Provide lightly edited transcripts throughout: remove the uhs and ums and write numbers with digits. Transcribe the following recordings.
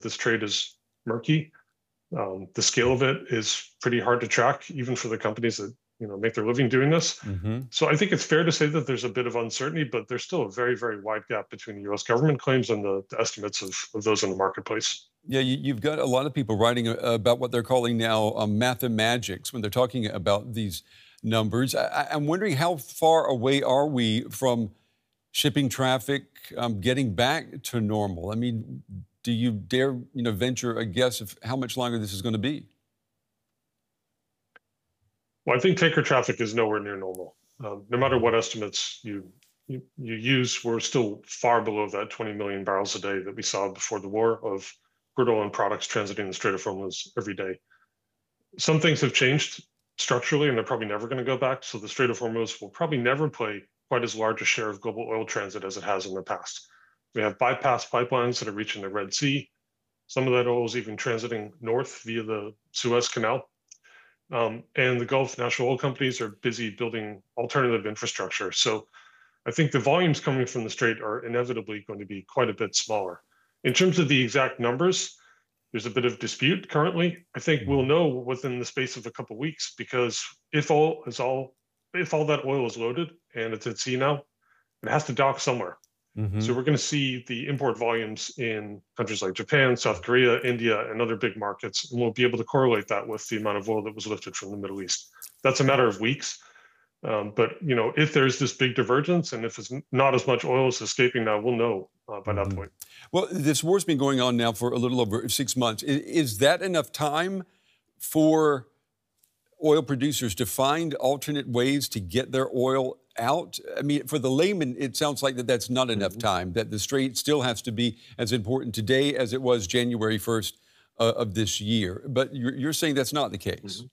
this trade is murky. The scale of it is pretty hard to track, even for the companies that make their living doing this. So I think it's fair to say that there's a bit of uncertainty, but there's still a very, very wide gap between the U.S. government claims and the estimates of those in the marketplace. Yeah, you've got a lot of people writing about what they're calling now mathemagics when they're talking about these numbers. I'm wondering, how far away are we from shipping traffic getting back to normal? I mean, do you dare venture a guess of how much longer this is going to be? Well, I think tanker traffic is nowhere near normal. No matter what estimates you use, we're still far below that 20 million barrels a day that we saw before the war of crude oil and products transiting the Strait of Hormuz every day. Some things have changed structurally, and they're probably never going to go back. So the Strait of Hormuz will probably never play quite as large a share of global oil transit as it has in the past. We have bypass pipelines that are reaching the Red Sea. Some of that oil is even transiting north via the Suez Canal. And the Gulf national oil companies are busy building alternative infrastructure. So I think the volumes coming from the Strait are inevitably going to be quite a bit smaller. In terms of the exact numbers, there's a bit of dispute currently. I think we'll know within the space of a couple of weeks, because if all that oil is loaded and it's at sea now, it has to dock somewhere. So we're going to see the import volumes in countries like Japan, South Korea, India, and other big markets, and we'll be able to correlate that with the amount of oil that was lifted from the Middle East. That's a matter of weeks. But if there's this big divergence and if it's not as much oil is escaping now, we'll know by that point. Well, this war's been going on now for a little over 6 months. Is that enough time for oil producers to find alternate ways to get their oil out? I mean, for the layman, it sounds like that's not enough time, that the Strait still has to be as important today as it was January 1st of this year. But you're saying that's not the case.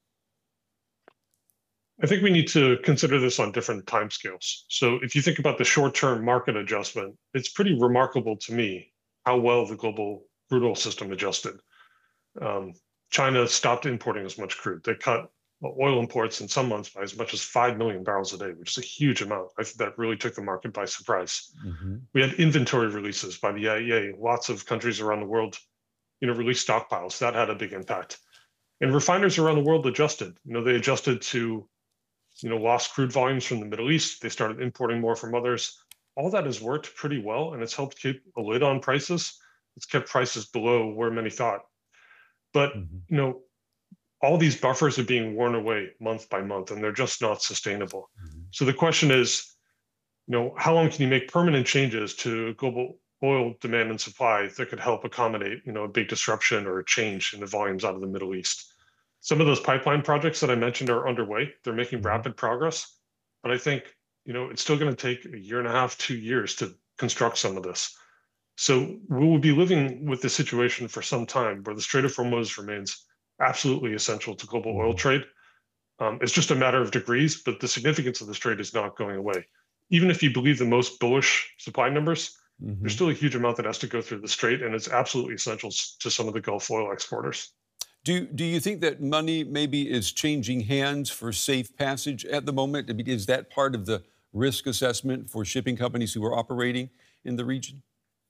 I think we need to consider this on different timescales. So if you think about the short-term market adjustment, it's pretty remarkable to me how well the global crude oil system adjusted. China stopped importing as much crude. They cut oil imports in some months by as much as 5 million barrels a day, which is a huge amount. I think that really took the market by surprise. We had inventory releases by the IEA. Lots of countries around the world, released stockpiles. That had a big impact. And refiners around the world adjusted. They adjusted to lost crude volumes from the Middle East. They started importing more from others. All that has worked pretty well, and it's helped keep a lid on prices. It's kept prices below where many thought. But, all these buffers are being worn away month by month, and they're just not sustainable. So the question is, how long can you make permanent changes to global oil demand and supply that could help accommodate, a big disruption or a change in the volumes out of the Middle East? Some of those pipeline projects that I mentioned are underway. They're making rapid progress, but I think, it's still going to take a year and a half, 2 years to construct some of this. So we will be living with this situation for some time where the Strait of Hormuz remains absolutely essential to global oil trade. It's just a matter of degrees, but the significance of the Strait is not going away. Even if you believe the most bullish supply numbers, there's still a huge amount that has to go through the Strait, and it's absolutely essential to some of the Gulf oil exporters. Do you think that money maybe is changing hands for safe passage at the moment? I mean, is that part of the risk assessment for shipping companies who are operating in the region?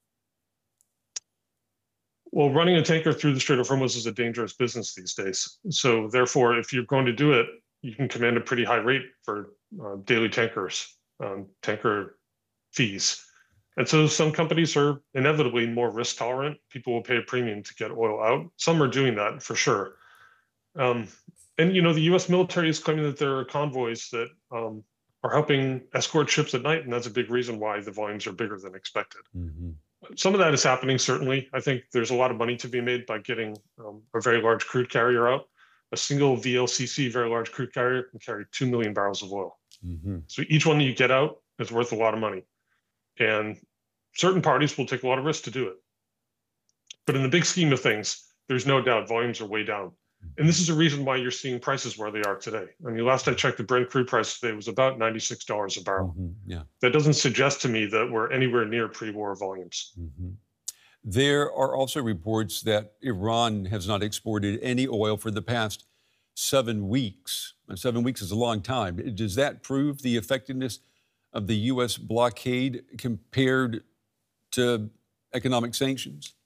Well, running a tanker through the Strait of Hormuz is a dangerous business these days. So therefore, if you're going to do it, you can command a pretty high rate for daily tanker fees. And so some companies are inevitably more risk tolerant. People will pay a premium to get oil out. Some are doing that for sure. And, the U.S. military is claiming that there are convoys that are helping escort ships at night. And that's a big reason why the volumes are bigger than expected. Some of that is happening, certainly. I think there's a lot of money to be made by getting a very large crude carrier out. A single VLCC, very large crude carrier, can carry 2 million barrels of oil. So each one that you get out is worth a lot of money. And certain parties will take a lot of risk to do it. But in the big scheme of things, there's no doubt volumes are way down. And this is a reason why you're seeing prices where they are today. I mean, last I checked, the Brent crude price today was about $96 a barrel. That doesn't suggest to me that we're anywhere near pre-war volumes. There are also reports that Iran has not exported any oil for the past 7 weeks. 7 weeks is a long time. Does that prove the effectiveness of the U.S. blockade compared to economic sanctions?